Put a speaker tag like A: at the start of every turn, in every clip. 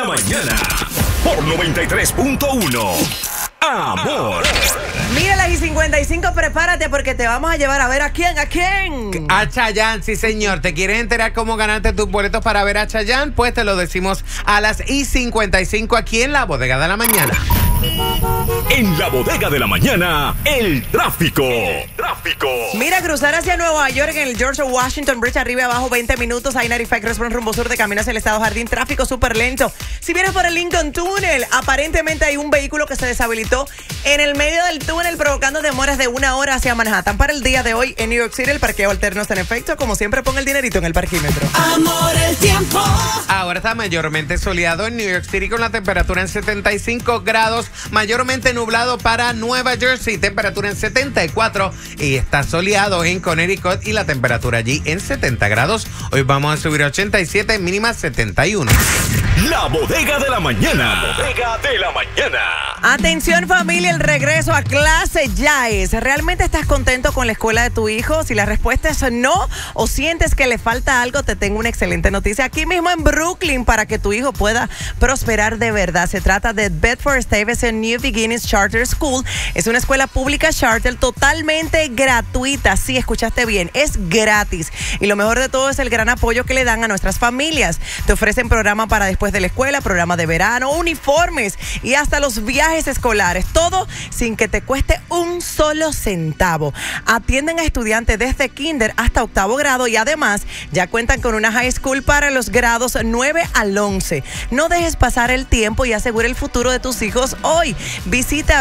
A: mañana. Por 93.1. Amor.
B: Mira, las y 55, prepárate porque te vamos a llevar a ver a quién.
C: A Chayanne, sí señor. ¿Te quieres enterar cómo ganarte tus boletos para ver a Chayanne? Pues te lo decimos a las y 55 aquí en La Bodega de la Mañana.
A: En La Bodega de la Mañana, el tráfico.
B: Mira, cruzar hacia Nueva York en el George Washington Bridge, arriba y abajo, 20 minutos. I-95 Crestpoint rumbo sur de camino hacia el Estado Jardín. Tráfico súper lento. Si vienes por el Lincoln Tunnel, aparentemente hay un vehículo que se deshabilitó en el medio del túnel, provocando demoras de 1 hora hacia Manhattan. Para el día de hoy en New York City, el parqueo alterno está en efecto. Como siempre, pon el dinerito en el parquímetro.
D: Amor, el tiempo.
C: Ahora está mayormente soleado en New York City con la temperatura en 75 grados. Mayormente nublado para Nueva Jersey, temperatura en 74. Y está soleado en Connecticut y la temperatura allí en 70 grados. Hoy vamos a subir a 87, mínima 71.
A: La Bodega de la Mañana.
B: Atención familia, el regreso a clase ya es. ¿Realmente estás contento con la escuela de tu hijo? Si la respuesta es no o sientes que le falta algo, te tengo una excelente noticia aquí mismo en Brooklyn para que tu hijo pueda prosperar de verdad. Se trata de Bedford-Stuyvesant New Beginnings Charter School. Es una escuela pública charter totalmente gratuita. Sí, escuchaste bien, es gratis. Y lo mejor de todo es el gran apoyo que le dan a nuestras familias. Te ofrecen programa para después de la escuela, programa de verano, uniformes y hasta los viajes escolares. Todo sin que te cueste un solo centavo. Atienden a estudiantes desde kinder hasta 8º grado y además ya cuentan con una high school para los grados 9 al 11. No dejes pasar el tiempo y asegura el futuro de tus hijos hoy. Visita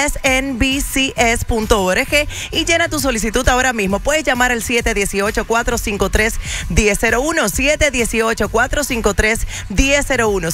B: bsnbcs.org y llena tu solicitud ahora mismo. Puedes llamar al 718-453-1001, 718-453-1001,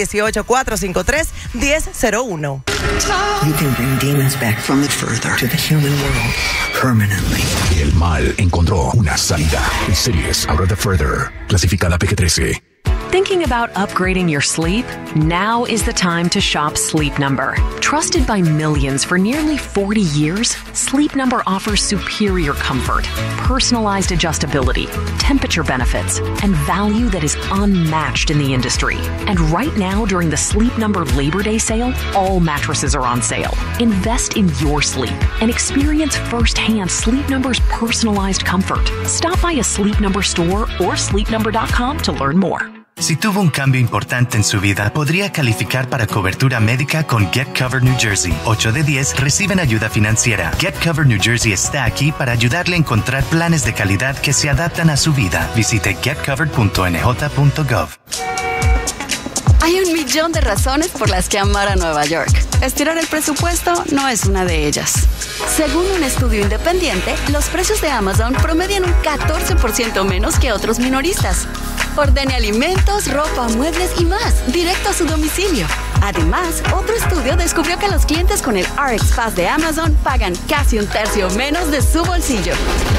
B: 718-453-1001.
E: You can bring demons back from the further to the human world permanently.
F: El mal encontró una salida. En series, ahora The Further, clasificada PG-13.
G: Thinking about upgrading your sleep? Now is the time to shop Sleep Number. Trusted by millions for nearly 40 years, Sleep Number offers superior comfort, personalized adjustability, temperature benefits, and value that is unmatched in the industry. And right now, during the Sleep Number Labor Day sale, all mattresses are on sale. Invest in your sleep and experience firsthand Sleep Number's personalized comfort. Stop by a Sleep Number store or sleepnumber.com to learn more.
H: Si tuvo un cambio importante en su vida, podría calificar para cobertura médica con Get Covered New Jersey. 8 de 10 reciben ayuda financiera. Get Covered New Jersey está aquí para ayudarle a encontrar planes de calidad que se adaptan a su vida. Visite getcovered.nj.gov.
I: Hay 1,000,000 de razones por las que amar a Nueva York. Estirar el presupuesto no es una de ellas. Según un estudio independiente, los precios de Amazon promedian un 14% menos que otros minoristas. Ordene alimentos, ropa, muebles y más, directo a su domicilio. Además, otro estudio descubrió que los clientes con el RX Pass de Amazon pagan casi 1/3 menos de su bolsillo.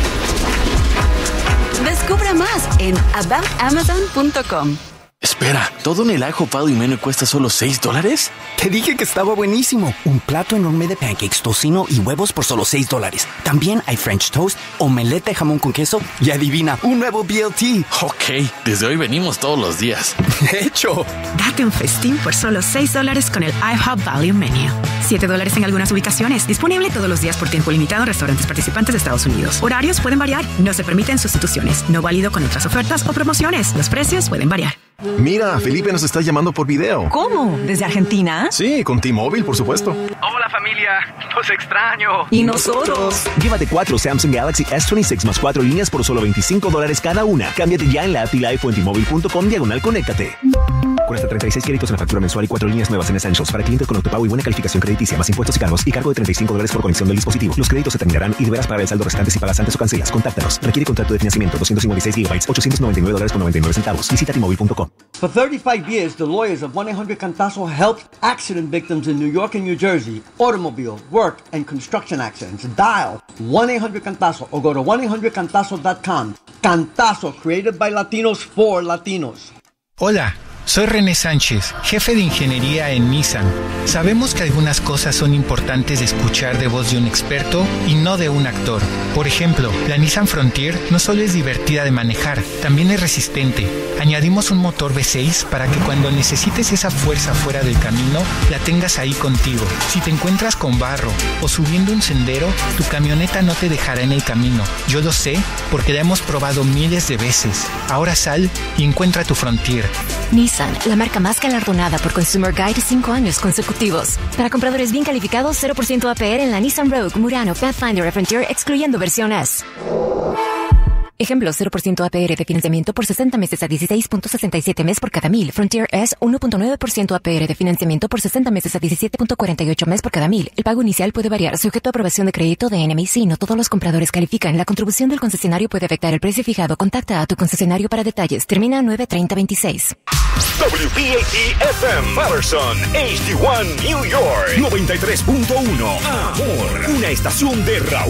I: Descubra más en aboutamazon.com.
J: Espera, ¿todo en el ajo Pado y Meno cuesta solo $6?
K: Te dije que estaba buenísimo. Un plato enorme de pancakes, tocino y huevos por solo $6. También hay French toast, omelette de jamón con queso y adivina, un nuevo BLT.
J: Ok, desde hoy venimos todos los días.
K: De hecho.
L: Date un festín por solo $6 con el IHOP Value Menu. $7 en algunas ubicaciones. Disponible todos los días por tiempo limitado en restaurantes participantes de Estados Unidos. Horarios pueden variar. No se permiten sustituciones. No válido con otras ofertas o promociones. Los precios pueden variar.
M: Mira, Felipe nos está llamando por video.
N: ¿Cómo? ¿Desde Argentina?
M: Sí, con T-Mobile, por supuesto.
O: Hola familia, los extraño.
N: ¿Y nosotros?
P: Llévate 4 Samsung Galaxy S26 más 4 líneas por solo $25 cada una. Cámbiate ya en la app Life o en T-Mobile.com/conéctate. Con hasta 36 créditos en la factura mensual y 4 líneas nuevas en Essentials para clientes con autopago y buena calificación crediticia, más impuestos y cargos y cargo de $35 por conexión del dispositivo. Los créditos se terminarán y deberás pagar el saldo restante si pagas antes o cancelas. Contáctanos. Requiere contrato de financiamiento. 256 GB, $899.99. Visita T-Mobile.com.
Q: For 35 years, the lawyers of 1-800-CANTAZO helped accident victims in New York and New Jersey, automobile, work, and construction accidents. Dial 1-800-CANTAZO or go to 1-800-CANTAZO.com. Cantazo, created by Latinos for Latinos.
R: Hola.
D: Soy René Sánchez, jefe de ingeniería en Nissan. Sabemos que algunas cosas son importantes de escuchar de voz de un experto y no de un actor. Por ejemplo, la Nissan Frontier no solo es divertida de manejar, también es resistente. Añadimos un motor V6 para que cuando necesites esa fuerza fuera del camino, la tengas ahí contigo. Si te encuentras con barro o subiendo un sendero, tu camioneta no te dejará en el camino. Yo lo sé porque la hemos probado miles de veces. Ahora sal y encuentra tu Frontier.
R: Nissan, la marca más galardonada por Consumer Guide 5 años consecutivos. Para compradores bien calificados, 0% APR en la Nissan Rogue, Murano, Pathfinder y Frontier, excluyendo versión S. Ejemplo, 0% APR de financiamiento por 60 meses a 16.67 mes por cada 1000. Frontier S, 1.9% APR de financiamiento por 60 meses a 17.48 mes por cada 1000. El pago inicial puede variar, sujeto a aprobación de crédito de NMC. No todos los compradores califican. La contribución del concesionario puede afectar el precio fijado. Contacta a tu concesionario para detalles. Termina 9/30/26.
A: WPAT-FM Patterson, HD1 New York 93.1 Amor, una estación de Raúl